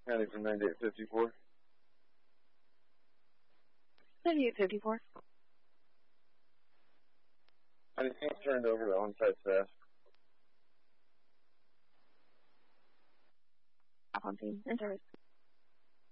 County from 9854. 9854. Anything turned over to on-site staff? On scene. In service.